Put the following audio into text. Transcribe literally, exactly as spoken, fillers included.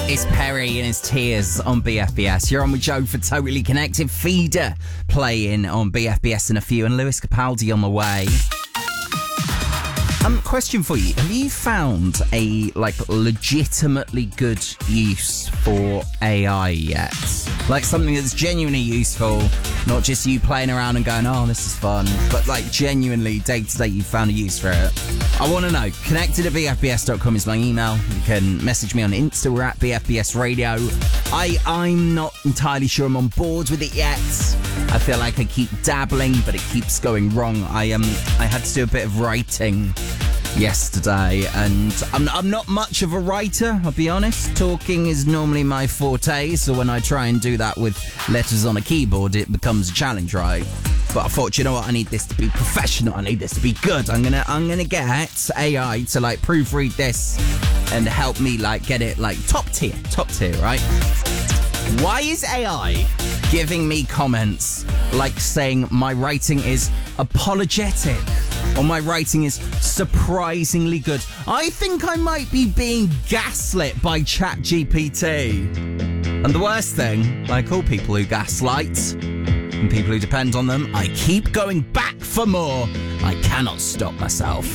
It's Perry and his Tears on B F B S. You're on with Joe for Totally Connected. Feeder playing on B F B S in a few, and Lewis Capaldi on the way. Um, question for you. Have you found a, like, legitimately good use for A I yet? Like, something that's genuinely useful, not just you playing around and going, oh, this is fun, but, like, genuinely, day to day, you found a use for it. I want to know. Connected at b f b s dot com is my email. You can message me on Insta. We're at B F B S Radio. I, I'm not entirely sure I'm on board with it yet. I feel like I keep dabbling, but it keeps going wrong. I um, I had to do a bit of writing yesterday, and I'm, I'm not much of a writer, I'll be honest. Talking is normally my forte, so when I try and do that with letters on a keyboard, it becomes a challenge, right? But I thought, you know what, I need this to be professional, I need this to be good. I'm gonna I'm gonna get A I to, like, proofread this and help me, like, get it, like, top tier, top tier, right? Why is A I giving me comments like saying my writing is apologetic or my writing is surprisingly good? I think I might be being gaslit by ChatGPT. And the worst thing, like all people who gaslight and people who depend on them, I keep going back for more. I cannot stop myself.